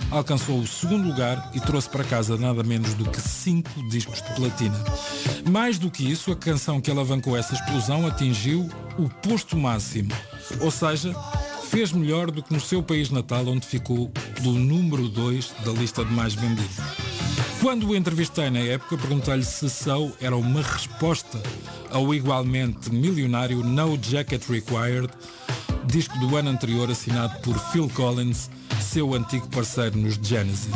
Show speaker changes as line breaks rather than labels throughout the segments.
alcançou o segundo lugar e trouxe para casa nada menos do que 5 discos de platina. Mais do que isso, a canção que alavancou essa explosão atingiu o posto máximo, ou seja, fez melhor do que no seu país natal, onde ficou pelo número 2 da lista de mais vendidos. Quando o entrevistei na época, perguntei-lhe se So era uma resposta ao igualmente milionário No Jacket Required, disco do ano anterior assinado por Phil Collins, seu antigo parceiro nos Genesis.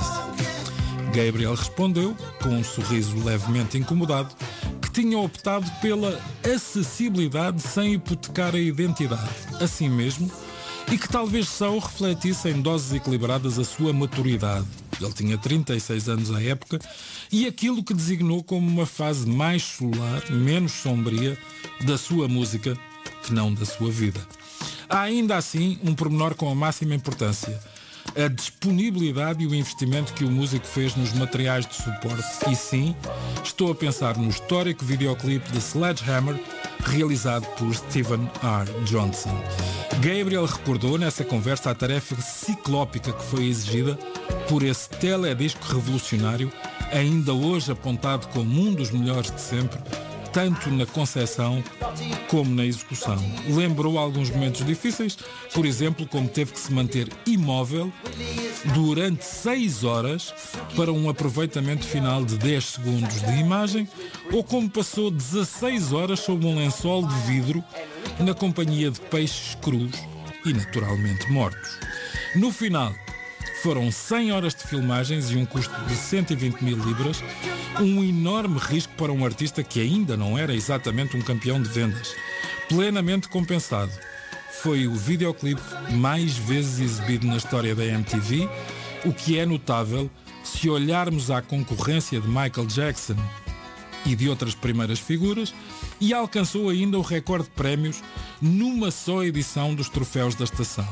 Gabriel respondeu, com um sorriso levemente incomodado, que tinha optado pela acessibilidade sem hipotecar a identidade, assim mesmo, e que talvez So refletisse em doses equilibradas a sua maturidade. Ele tinha 36 anos à época e aquilo que designou como uma fase mais solar, menos sombria, da sua música que não da sua vida. Há ainda assim um pormenor com a máxima importância: a disponibilidade e o investimento que o músico fez nos materiais de suporte. E sim, estou a pensar no histórico videoclipe de Sledgehammer, realizado por Stephen R. Johnson. Gabriel recordou nessa conversa a tarefa ciclópica que foi exigida por esse teledisco revolucionário, ainda hoje apontado como um dos melhores de sempre, tanto na concepção como na execução. Lembrou alguns momentos difíceis, por exemplo, como teve que se manter imóvel durante 6 horas para um aproveitamento final de 10 segundos de imagem, ou como passou 16 horas sob um lençol de vidro na companhia de peixes crus e naturalmente mortos. No final, foram 100 horas de filmagens e um custo de 120 mil libras, um enorme risco para um artista que ainda não era exatamente um campeão de vendas. Plenamente compensado. Foi o videoclipe mais vezes exibido na história da MTV, o que é notável se olharmos à concorrência de Michael Jackson e de outras primeiras figuras, e alcançou ainda o recorde de prémios numa só edição dos troféus da estação.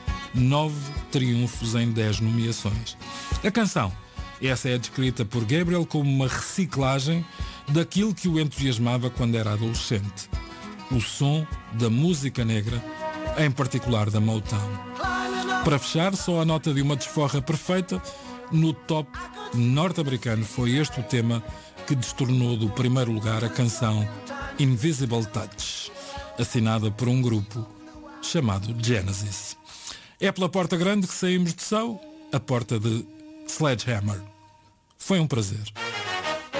9 triunfos em 10 nomeações. A canção, essa é descrita por Gabriel como uma reciclagem daquilo que o entusiasmava quando era adolescente: o som da música negra, em particular da Motown. Para fechar, só a nota de uma desforra perfeita, no top norte-americano foi este o tema que destornou do primeiro lugar a canção Invisible Touch, assinada por um grupo chamado Genesis. É pela porta grande que saímos de So, a porta de Sledgehammer. Foi um prazer.